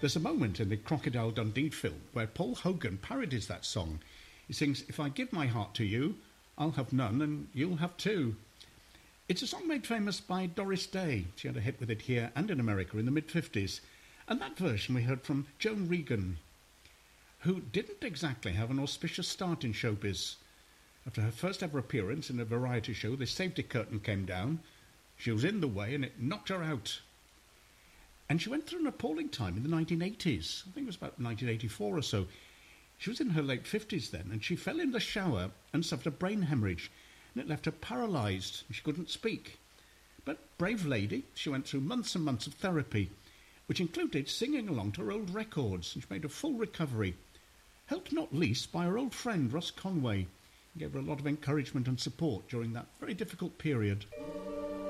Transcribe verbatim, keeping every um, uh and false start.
There's a moment in the Crocodile Dundee film where Paul Hogan parodies that song. He sings, "If I give my heart to you, I'll have none and you'll have two." It's a song made famous by Doris Day. She had a hit with it here and in America in the mid-fifties. And that version we heard from Joan Regan, who didn't exactly have an auspicious start in showbiz. After her first ever appearance in a variety show, the safety curtain came down. She was in the way and it knocked her out. And she went through an appalling time in the nineteen eighties. I think it was about nineteen eighty-four or so. She was in her late fifties then, and she fell in the shower and suffered a brain hemorrhage, and it left her paralysed. She couldn't speak. But brave lady, she went through months and months of therapy, which included singing along to her old records, and she made a full recovery, helped not least by her old friend Ross Conway. He gave her a lot of encouragement and support during that very difficult period.